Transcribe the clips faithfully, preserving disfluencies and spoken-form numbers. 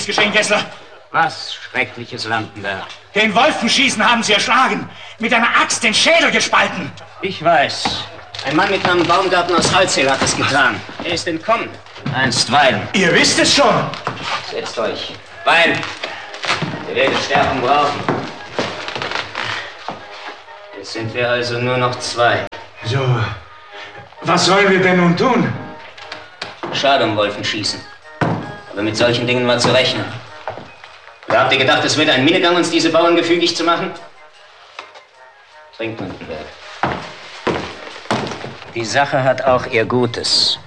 geschehen, Kessler? Was schreckliches, Landenberg? Den Wolfenschießen haben Sie erschlagen. Mit einer Axt den Schädel gespalten. Ich weiß. Ein Mann mit Namen Baumgarten aus Holzhehl hat es getan. Er ist entkommen. Einstweilen. Ihr wisst es schon. Setzt euch. Wein. Ihr werdet Stärkung brauchen. Jetzt sind wir also nur noch zwei. So, was sollen wir denn nun tun? Schade um Wolfenschießen. Aber mit solchen Dingen war zu rechnen. Oder habt ihr gedacht, es wird ein Minnegang, uns diese Bauern gefügig zu machen? Trinkt, Landenberg. Die Sache hat auch ihr Gutes.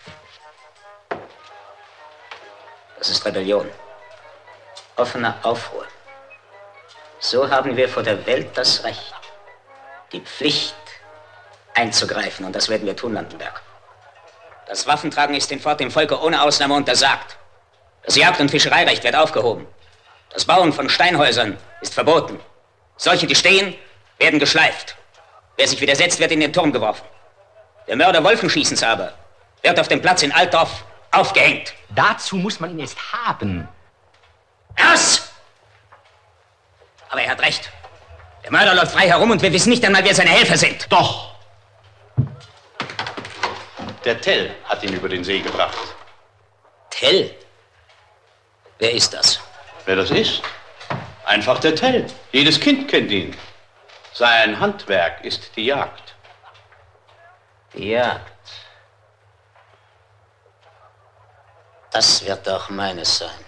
Das ist Rebellion. Offener Aufruhr. So haben wir vor der Welt das Recht, die Pflicht einzugreifen. Und das werden wir tun, Landenberg. Das Waffentragen ist in Fort dem Volke ohne Ausnahme untersagt. Das Jagd- und Fischereirecht wird aufgehoben. Das Bauen von Steinhäusern ist verboten. Solche, die stehen, werden geschleift. Wer sich widersetzt, wird in den Turm geworfen. Der Mörder Wolfenschießens aber wird auf dem Platz in Altdorf aufgehängt. Dazu muss man ihn erst haben. Was? Aber er hat recht. Der Mörder läuft frei herum und wir wissen nicht einmal, wer seine Helfer sind. Doch. Der Tell hat ihn über den See gebracht. Tell? Wer ist das? Wer das ist? Einfach der Tell. Jedes Kind kennt ihn. Sein Handwerk ist die Jagd. Die Jagd. Das wird doch meines sein.